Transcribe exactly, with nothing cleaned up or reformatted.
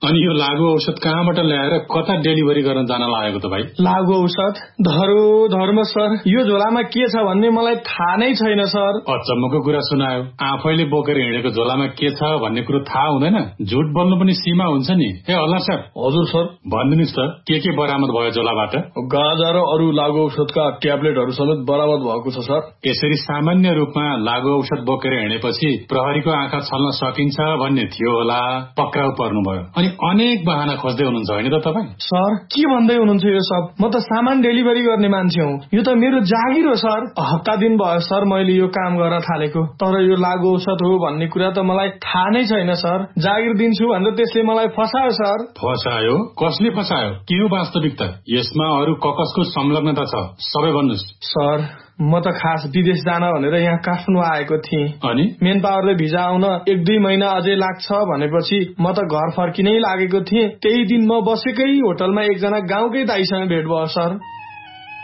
अनि यो लागु औषध कहाँबाट ल्याएर कता डेलिभरी गर्न जान लागेको त भाइ? लागु औषध धरो धर्म सर, यो झोलामा के छ भन्ने मलाई थाहा नै छैन सर। अचम्मको कुरा सुनायो। आफैले बोकेर हिँडेको झोलामा के छ भन्ने कुरो थाहा हुँदैन? झुट बोल्नु पनि सीमा हुन्छ नि। ए अल्लाह सर। हजुर सर। भनिदिनुहोस् त के के बरामद भयो झोलाबाट? गाँजा र अरू लागु औषधका ट्याब्लेटहरू समेत बरामद भएको छ सर। यसरी सामान्य रूपमा लागु औषध बोकेर हिँडेपछि प्रहरीको आँखा छल्न सकिन्छ भन्ने थियो होला, पक्राउ पर्नुभयो। अनि अनेक बहाना खोज्दै हुनुहुन्छ होइन त तपाईँ? सर के भन्दै हुनुहुन्छ यो सब? म त सामान डेलिभरी गर्ने मान्छे हुँ, यो त मेरो जागिर हो सर। हप्ता दिन भयो सर मैले यो काम गर्न थालेको, तर यो लागु औषध हो भन्ने कुरा त मलाई थाहा नै छैन सर। जागिर दिन्छु भनेर त्यसले मलाई फसायो सर। फसायो? कसले फसायो? के हो वास्तविकता? यसमा अरू ककसको संलग्नता छ, सबै भन्नुहोस्। सर म त खास विदेश जान भनेर यहाँ काठमाडौँ आएको थिएँ। अनि मेन पावरले भिजा आउन एक दुई महिना अझै लाग्छ भनेपछि म त घर फर्किनै लागेको थिएँ। त्यही दिन म बसेकै होटलमा एकजना गाउँकै दाइसँग भेट भयो सर।